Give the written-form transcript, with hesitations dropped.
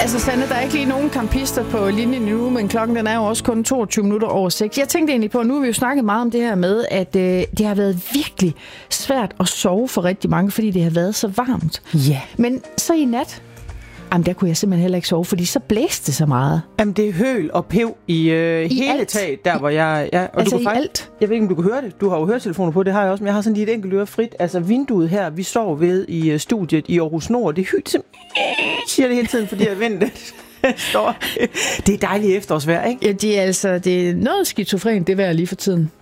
Altså Sanne, der er ikke lige nogen campister på linjen nu, men klokken den er jo også kun 22 minutter over 6. Jeg tænkte egentlig på, nu har vi jo snakket meget om det her med, at det har været virkelig svært at sove for rigtig mange, fordi det har været så varmt. Ja. Men så i nat, der kunne jeg simpelthen heller ikke sove, fordi så blæste det så meget. Jamen, det er høl og pev i hele alt. taget, der hvor jeg... Ja, og Altså du kan i alt? Jeg ved ikke, om du kan høre det. Du har jo høretelefoner på, det har jeg også, men jeg har sådan lige et enkelt øre frit. Altså, vinduet her, vi står ved i studiet i Aarhus Nord, det er hyt, siger det hele tiden, fordi jeg venter. Det er dejligt efterårsvejr, ikke? Ja, det er noget skizofrent, det vejr lige for tiden.